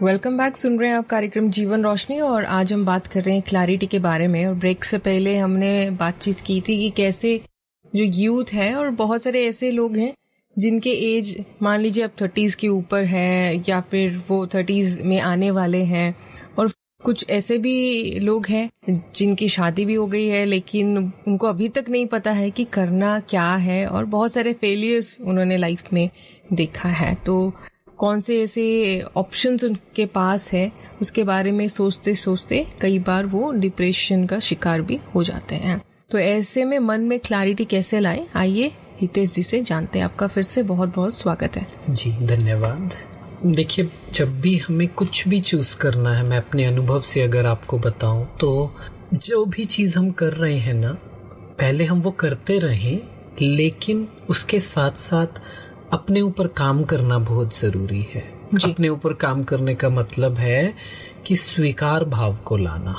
Welcome back. सुन रहे हैं आप कार्यक्रम जीवन रोशनी और आज हम बात कर रहे हैं क्लैरिटी के बारे में। और ब्रेक से पहले हमने बातचीत की थी कि कैसे जो यूथ है और बहुत सारे ऐसे लोग हैं जिनके एज मान लीजिए अब 30s के ऊपर है या फिर वो 30s में आने वाले हैं, और कुछ ऐसे भी लोग हैं जिनकी शादी भी हो गई है लेकिन उनको अभी तक नहीं पता है कि करना क्या है, और बहुत सारे फेलियर्स उन्होंने लाइफ में देखा है। तो कौन से ऐसे ऑप्शंस उनके पास है उसके बारे में सोचते सोचते कई बार वो डिप्रेशन का शिकार भी हो जाते हैं। तो ऐसे में मन में क्लैरिटी कैसे लाए, आइए हितेश जी से जानते हैं। आपका फिर से बहुत बहुत स्वागत है। जी धन्यवाद। देखिए, जब भी हमें कुछ भी चूज करना है, मैं अपने अनुभव से अगर आपको बताऊं तो जो भी चीज हम कर रहे हैं ना, पहले हम वो करते रहें, लेकिन उसके साथ साथ अपने ऊपर काम करना बहुत जरूरी है। अपने ऊपर काम करने का मतलब है कि स्वीकार भाव को लाना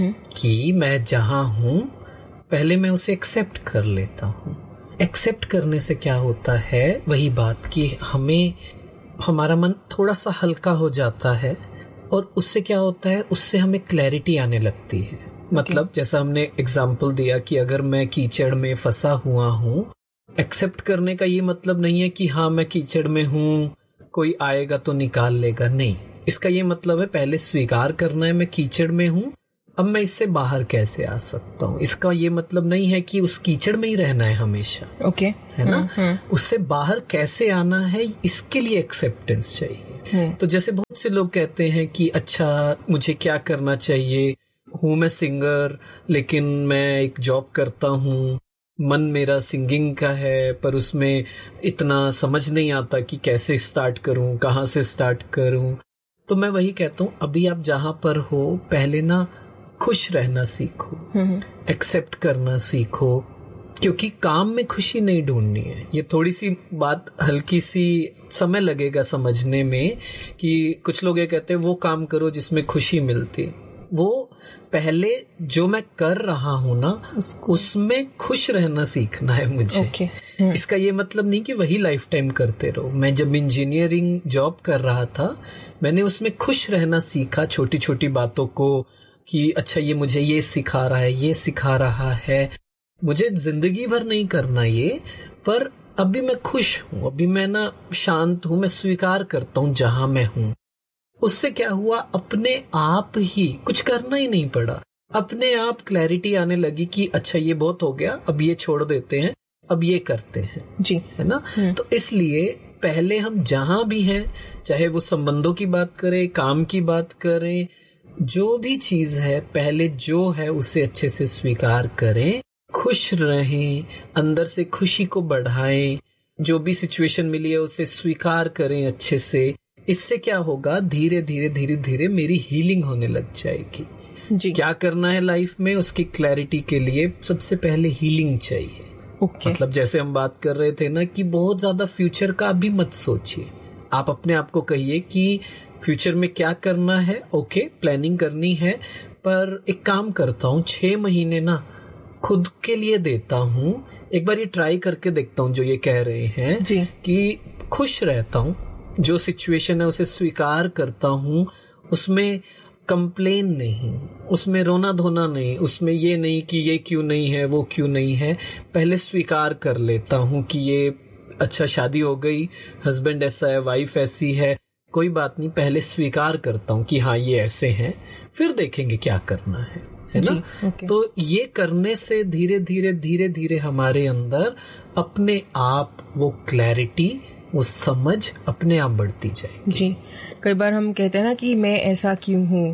कि मैं जहां हूं पहले मैं उसे एक्सेप्ट कर लेता हूं। एक्सेप्ट करने से क्या होता है, वही बात कि हमें हमारा मन थोड़ा सा हल्का हो जाता है, और उससे क्या होता है, उससे हमें क्लैरिटी आने लगती है। मतलब जैसा हमने एग्जाम्पल दिया कि अगर मैं कीचड़ में फंसा हुआ हूं, एक्सेप्ट करने का ये मतलब नहीं है कि हाँ मैं कीचड़ में हूँ, कोई आएगा तो निकाल लेगा। नहीं, इसका ये मतलब है पहले स्वीकार करना है मैं कीचड़ में हूँ, अब मैं इससे बाहर कैसे आ सकता हूँ। इसका ये मतलब नहीं है कि उस कीचड़ में ही रहना है हमेशा, है ना। उससे बाहर कैसे आना है, इसके लिए एक्सेप्टेंस चाहिए। तो जैसे बहुत से लोग कहते हैं कि अच्छा मुझे क्या करना चाहिए, हूँ मैं सिंगर लेकिन मैं एक जॉब करता हूँ, मन मेरा सिंगिंग का है पर उसमें इतना समझ नहीं आता कि कैसे स्टार्ट करूं, कहाँ से स्टार्ट करूं। तो मैं वही कहता हूं, अभी आप जहां पर हो पहले ना खुश रहना सीखो, एक्सेप्ट करना सीखो, क्योंकि काम में खुशी नहीं ढूंढनी है। ये थोड़ी सी बात हल्की सी समय लगेगा समझने में कि कुछ लोग ये कहते हैं वो काम करो जिसमें खुशी मिलती है। वो पहले जो मैं कर रहा हूं ना उसमें खुश रहना सीखना है मुझे। इसका ये मतलब नहीं कि वही लाइफ टाइम करते रहो। मैं जब इंजीनियरिंग जॉब कर रहा था, मैंने उसमें खुश रहना सीखा, छोटी छोटी बातों को, कि अच्छा ये मुझे ये सिखा रहा है, ये सिखा रहा है, मुझे जिंदगी भर नहीं करना ये, पर अभी मैं खुश हूं, अभी मैं ना शांत हूं, मैं स्वीकार करता हूं जहां मैं हूं। उससे क्या हुआ, अपने आप ही कुछ करना ही नहीं पड़ा, अपने आप क्लैरिटी आने लगी कि अच्छा ये बहुत हो गया, अब ये छोड़ देते हैं, अब ये करते हैं जी, है ना। तो इसलिए पहले हम जहां भी हैं, चाहे वो संबंधों की बात करें, काम की बात करें, जो भी चीज है पहले जो है उसे अच्छे से स्वीकार करें, खुश रहें, अंदर से खुशी को बढ़ाएं, जो भी सिचुएशन मिली है उसे स्वीकार करें अच्छे से। इससे क्या होगा, धीरे धीरे धीरे धीरे मेरी हीलिंग होने लग जाएगी जी। क्या करना है लाइफ में, उसकी क्लैरिटी के लिए सबसे पहले हीलिंग चाहिए। मतलब जैसे हम बात कर रहे थे ना कि बहुत ज्यादा फ्यूचर का अभी मत सोचिए। आप अपने आप को कहिए कि फ्यूचर में क्या करना है, प्लानिंग करनी है, पर एक काम करता हूँ 6 महीने ना खुद के लिए देता हूँ, एक बार ये ट्राई करके देखता हूँ जो ये कह रहे हैं जी। कि खुश रहता हूँ, जो सिचुएशन है उसे स्वीकार करता हूँ, उसमें कंप्लेन नहीं, उसमें रोना धोना नहीं, उसमें ये नहीं कि ये क्यों नहीं है, वो क्यों नहीं है। पहले स्वीकार कर लेता हूँ कि ये अच्छा शादी हो गई, हस्बैंड ऐसा है, वाइफ ऐसी है, कोई बात नहीं, पहले स्वीकार करता हूँ कि हाँ ये ऐसे हैं, फिर देखेंगे क्या करना है ना। तो ये करने से धीरे धीरे धीरे धीरे हमारे अंदर अपने आप वो क्लैरिटी, वो समझ अपने आप बढ़ती जाएगी जी। कई बार हम कहते हैं ना कि मैं ऐसा क्यों हूँ,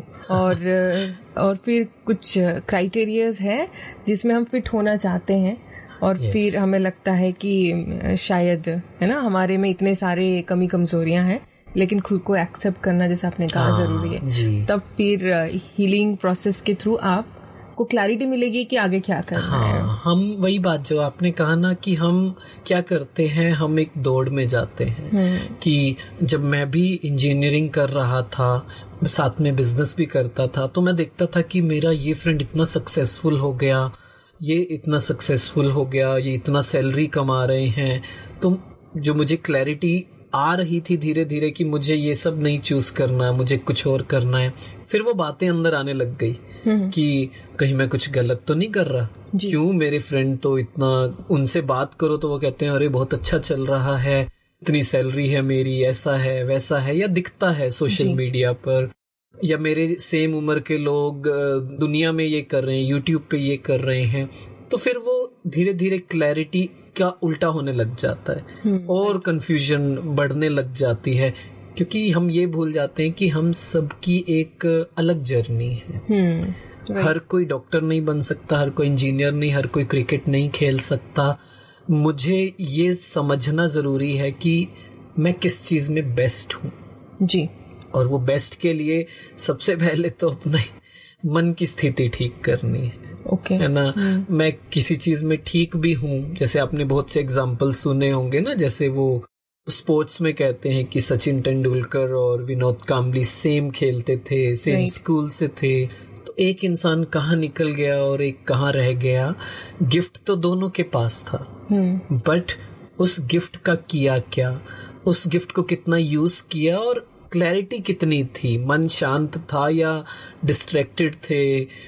और फिर कुछ क्राइटेरियाज है जिसमें हम फिट होना चाहते हैं, और फिर हमें लगता है कि शायद है ना हमारे में इतने सारे कमी कमजोरियां हैं, लेकिन खुद को एक्सेप्ट करना जैसे आपने कहा जरूरी है। तब फिर हीलिंग प्रोसेस के थ्रू आप को क्लैरिटी मिलेगी कि आगे क्या करना है। हम वही बात जो आपने कहा ना कि हम क्या करते हैं, हम एक दौड़ में जाते हैं कि जब मैं भी इंजीनियरिंग कर रहा था, साथ में बिजनेस भी करता था, तो मैं देखता था कि मेरा ये फ्रेंड इतना सक्सेसफुल हो गया, ये इतना सक्सेसफुल हो गया, ये इतना सैलरी कमा रहे हैं। तो जो मुझे क्लैरिटी आ रही थी धीरे धीरे कि मुझे ये सब नहीं चूज करना, मुझे कुछ और करना है, फिर वो बातें अंदर आने लग गई कि कहीं मैं कुछ गलत तो नहीं कर रहा। क्यों, मेरे फ्रेंड तो इतना, उनसे बात करो तो वो कहते हैं अरे बहुत अच्छा चल रहा है, इतनी सैलरी है मेरी, ऐसा है वैसा है, या दिखता है सोशल मीडिया पर, या मेरे सेम उम्र के लोग दुनिया में ये कर रहे हैं, यूट्यूब पे ये कर रहे हैं। तो फिर वो धीरे धीरे क्लैरिटी का उल्टा होने लग जाता है और कंफ्यूजन बढ़ने लग जाती है, क्योंकि हम ये भूल जाते हैं कि हम सबकी एक अलग जर्नी है। हर कोई डॉक्टर नहीं बन सकता, हर कोई इंजीनियर नहीं, हर कोई क्रिकेट नहीं खेल सकता। मुझे ये समझना जरूरी है कि मैं किस चीज में बेस्ट हूँ जी, और वो बेस्ट के लिए सबसे पहले तो अपने मन की स्थिति ठीक करनी है। है ना। मैं किसी चीज में ठीक भी हूँ, जैसे आपने बहुत से एग्जाम्पल सुने होंगे ना, जैसे वो स्पोर्ट्स में कहते हैं कि सचिन तेंदुलकर और विनोद कांबली सेम खेलते थे, सेम स्कूल से थे, तो एक इंसान कहाँ निकल गया और एक कहाँ रह गया। गिफ्ट तो दोनों के पास था, बट उस गिफ्ट का किया क्या, उस गिफ्ट को कितना यूज किया और क्लैरिटी कितनी थी, मन शांत था या डिस्ट्रैक्टेड थे,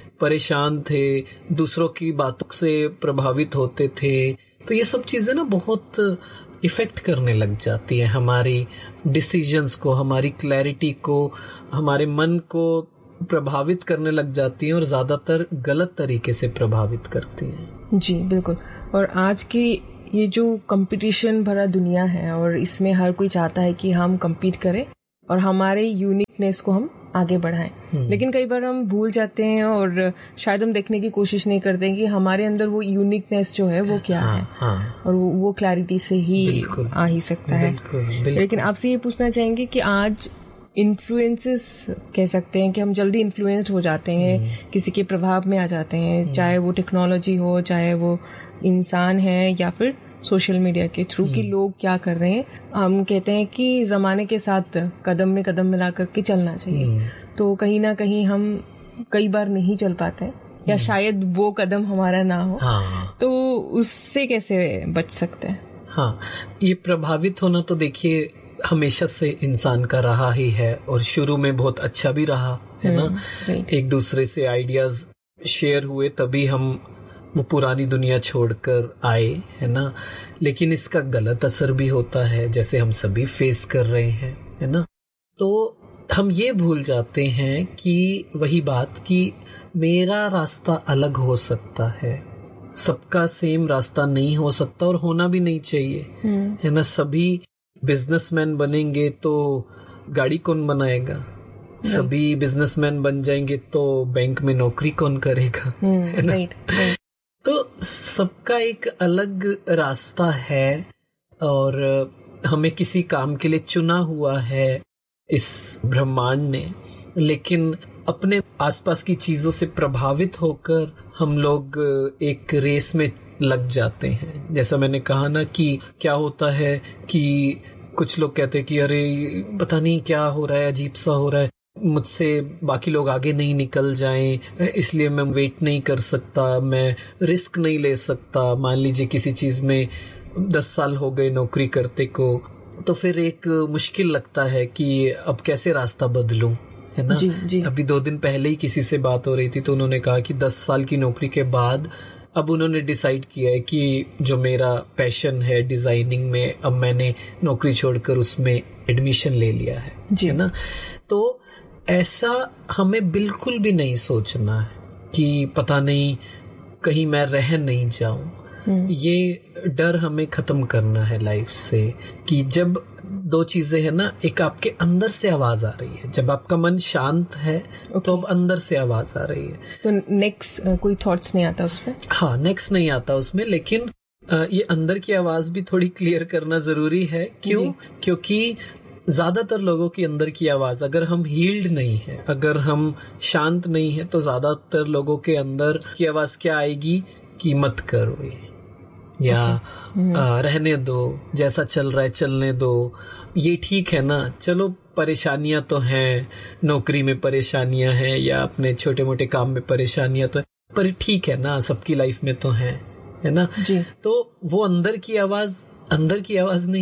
परेशान थे, दूसरों की बातों से प्रभावित होते थे। तो ये सब चीजें ना बहुत इफेक्ट करने लग जाती है हमारी डिसीजंस को, हमारी क्लैरिटी को, हमारे मन को प्रभावित करने लग जाती हैं और ज्यादातर गलत तरीके से प्रभावित करती हैं। जी बिल्कुल। और आज की ये जो कंपटीशन भरा दुनिया है और इसमें हर कोई चाहता है कि हम compete करें और हमारे यूनिकनेस को हम आगे बढ़ाएं, लेकिन कई बार हम भूल जाते हैं और शायद हम देखने की कोशिश नहीं करते हैं कि हमारे अंदर वो यूनिकनेस जो है वो क्या है। और वो क्लैरिटी से ही आ ही सकता है। लेकिन आपसे ये पूछना चाहेंगे कि आज इन्फ्लुएंसेस कह सकते हैं कि हम जल्दी इन्फ्लुएंस्ड हो जाते हैं, किसी के प्रभाव में आ जाते हैं, चाहे वो टेक्नोलॉजी हो, चाहे वो इंसान है या फिर सोशल मीडिया के थ्रू कि लोग क्या कर रहे हैं। हम कहते हैं कि जमाने के साथ कदम में कदम मिला करके चलना चाहिए, तो कहीं ना कहीं हम कई बार नहीं चल पाते हैं या शायद वो कदम हमारा ना हो। तो उससे कैसे बच सकते हैं? हाँ, ये प्रभावित होना तो देखिए हमेशा से इंसान का रहा ही है और शुरू में बहुत अच्छा भी रहा है ना। एक दूसरे से आइडियाज शेयर हुए तभी हम वो पुरानी दुनिया छोड़कर आए, है ना। लेकिन इसका गलत असर भी होता है, जैसे हम सभी फेस कर रहे हैं, है ना। तो हम ये भूल जाते हैं कि वही बात कि मेरा रास्ता अलग हो सकता है, सबका सेम रास्ता नहीं हो सकता और होना भी नहीं चाहिए, है ना। सभी बिजनेसमैन बनेंगे तो गाड़ी कौन बनाएगा, सभी बिजनेसमैन बन जाएंगे तो बैंक में नौकरी कौन करेगा, है ना। तो सबका एक अलग रास्ता है और हमें किसी काम के लिए चुना हुआ है इस ब्रह्मांड ने, लेकिन अपने आसपास की चीजों से प्रभावित होकर हम लोग एक रेस में लग जाते हैं। जैसा मैंने कहा ना कि क्या होता है कि कुछ लोग कहते हैं कि अरे पता नहीं क्या हो रहा है, अजीब सा हो रहा है, मुझसे बाकी लोग आगे नहीं निकल जाएं, इसलिए मैं वेट नहीं कर सकता, मैं रिस्क नहीं ले सकता। मान लीजिए किसी चीज में 10 साल हो गए नौकरी करते को, तो फिर एक मुश्किल लगता है कि अब कैसे रास्ता बदलूं, है ना। जी। अभी 2 दिन पहले ही किसी से बात हो रही थी तो उन्होंने कहा कि 10 साल की नौकरी के बाद अब उन्होंने डिसाइड किया है कि जो मेरा पैशन है डिजाइनिंग में, अब मैंने नौकरी छोड़कर उसमें एडमिशन ले लिया है ना। तो ऐसा हमें बिल्कुल भी नहीं सोचना है कि पता नहीं कहीं मैं रह नहीं जाऊं। ये डर हमें खत्म करना है लाइफ से कि जब 2 चीजें है ना, एक आपके अंदर से आवाज आ रही है, जब आपका मन शांत है तो अब अंदर से आवाज आ रही है, तो नेक्स्ट कोई थॉट्स नहीं आता उसमें। हाँ, नेक्स्ट नहीं आता उसमें, लेकिन ये अंदर की आवाज भी थोड़ी क्लियर करना जरूरी है। क्यों? क्योंकि ज्यादातर लोगों की अंदर की आवाज, अगर हम हील्ड नहीं है, अगर हम शांत नहीं है, तो ज्यादातर लोगों के अंदर की आवाज क्या आएगी कि मत करो ये, या रहने दो, जैसा चल रहा है चलने दो, ये ठीक है ना, चलो परेशानियां तो हैं, नौकरी में परेशानियां हैं या अपने छोटे मोटे काम में परेशानियां तो है, पर ठीक है ना, सबकी लाइफ में तो है ना जी। तो वो अंदर की आवाज नहीं है,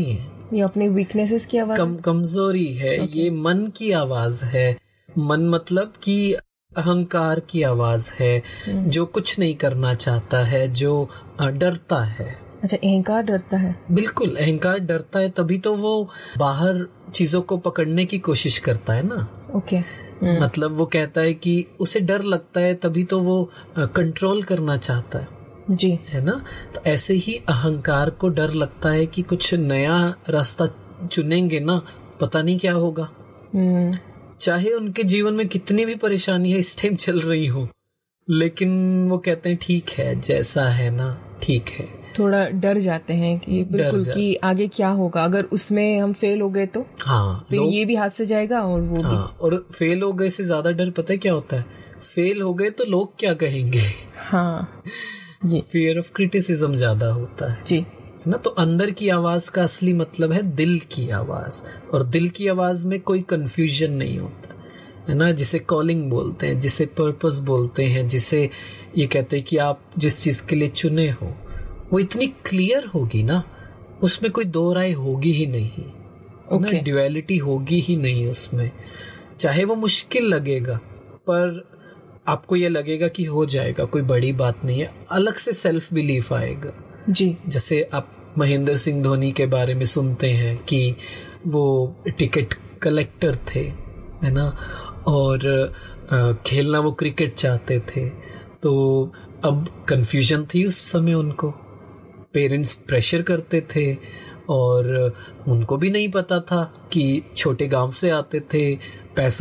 ये अपने वीकनेसेस की आवाज कमजोरी है। ये मन की आवाज है। मन मतलब कि अहंकार की आवाज है, जो कुछ नहीं करना चाहता है, जो डरता है। अच्छा, अहंकार डरता है। बिल्कुल, अहंकार डरता है, तभी तो वो बाहर चीजों को पकड़ने की कोशिश करता है ना। ओके। मतलब वो कहता है कि उसे डर लगता है, तभी तो वो कंट्रोल करना चाहता है। जी, है ना। तो ऐसे ही अहंकार को डर लगता है कि कुछ नया रास्ता चुनेंगे ना, पता नहीं क्या होगा। चाहे उनके जीवन में कितनी भी परेशानी है इस टाइम चल रही हो, लेकिन वो कहते हैं ठीक है, जैसा है ना ठीक है। थोड़ा डर जाते हैं कि बिल्कुल कि आगे क्या होगा, अगर उसमें हम फेल हो गए तो फिर ये भी हाथ से जाएगा और वो भी। और फेल हो गए से ज्यादा डर पता है क्या होता है? फेल हो गए तो लोग क्या कहेंगे। ये फियर ऑफ क्रिटिसिज्म ज्यादा होता है जी, ना। तो अंदर की आवाज का असली मतलब है दिल की आवाज, और दिल की आवाज में कोई कंफ्यूजन नहीं होता है ना, जिसे कॉलिंग बोलते हैं, जिसे पर्पस बोलते हैं, जिसे ये कहते हैं कि आप जिस चीज के लिए चुने हो वो इतनी क्लियर होगी ना, उसमें कोई दो राय होगी ही नहीं। ना, ड्युअलिटी होगी ही नहीं उसमें। चाहे वो मुश्किल लगेगा, पर आपको ये लगेगा कि हो जाएगा, कोई बड़ी बात नहीं है। अलग से सेल्फ बिलीफ आएगा जी। जैसे आप महेंद्र सिंह धोनी के बारे में सुनते हैं कि वो टिकट कलेक्टर थे, है ना, और खेलना वो क्रिकेट चाहते थे। तो अब कंफ्यूजन थी उस समय, उनको पेरेंट्स प्रेशर करते थे और उनको भी नहीं पता था कि छोटे गांव से आते थे